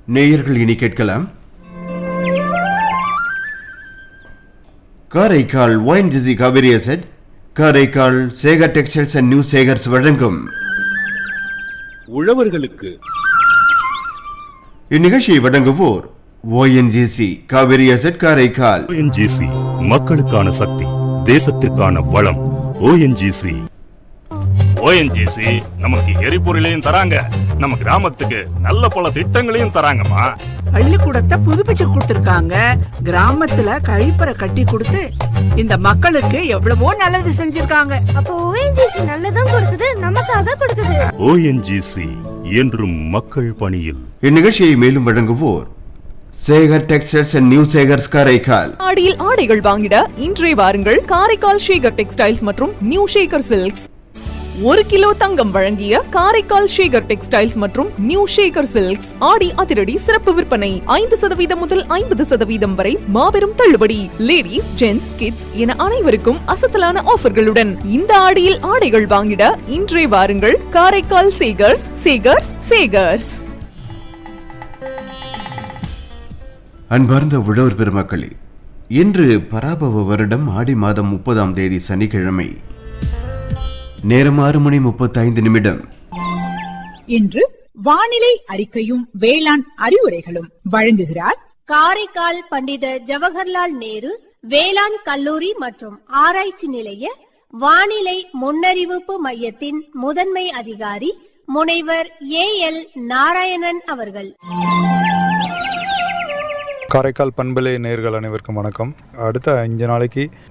நேயர்கள் இனி கேட்கலாம் Karaikal ONGC Kaveri asset, Karaikal Sekar textiles and new Sekar's வழங்கும் உழவர்களுக்கு. இந்நிகழ்ச்சியை வழங்குவோர் ONGC Kaveri asset Karaikal. ONGC மக்களுக்கான சக்தி, தேசத்திற்கான வளம். ONGC நமக்கு எரிபொருளையும் தராங்க, நம்ம கிராமத்துக்கு நல்ல பல திட்டங்களையும் தராங்கம்மா. பள்ளிக்கூடத்தை புதுப்பிச்சு கொடுத்திருக்காங்க, கிராமத்துல கழிப்பறை கட்டி கொடுத்து இந்த மக்களுக்கு எவ்வளவோ நல்லது செஞ்சிருக்காங்க. அப்போ ONGC நல்லதும் கொடுக்குது, நமக்காக கொடுக்குது. ONGC என்றும் மக்கள் பணியில். இந்நிகழ்ச்சியை மேலும் வழங்குவோர் Sekar textiles and new Sekar's Karaikal. ஆடியில் ஆடைகள் வாங்கிட இன்றே வாருங்கள் காரைக்கால் சேகர் டெக்ஸ்டைல்ஸ் மற்றும் நியூ சேகர் சில்க்ஸ். 1 கிலோ தங்கம் வழங்கிய காரைக்கால் சேகர் டெக்ஸ்டைல்ஸ் மற்றும் நியூ சேகர் சில்க்ஸ் ஆடி அதிரடி சிறப்பு விற்பனை. 5% முதல் 50% வரை மாபெரும் தள்ளுபடி. லேடிஸ், ஜென்ட்ஸ், கிட்ஸ் என அனைவருக்கும் அசத்தலான ஆஃபர்களுடன் இந்த ஆடியில் ஆடைகள் வாங்கிட இன்றே வாருங்கள் காரைக்கால் சேகர்ஸ். சேகர்ஸ் சேகர்ஸ். அன்பார்ந்த உழவர் பெருமக்களே, இன்று பராபவ வருடம் ஆடி மாதம் 30ஆம் தேதி சனிக்கிழமை. நேரம் 6:35. இன்று வானிலை அறிக்கையும் வேளாண் அறிவுரைகளும் வழங்குகிறார் காரைக்கால் பண்டித ஜவஹர்லால் நேரு வேளாண் கல்லூரி மற்றும் ஆராய்ச்சி நிலைய வானிலை முன்னறிவிப்பு மையத்தின் முதன்மை அதிகாரி முனைவர் AL நாராயணன் அவர்கள். காரைக்கால் பண்பலை நேயர்கள் அனைவருக்கும் வணக்கம். அடுத்த 5 நாளைக்கு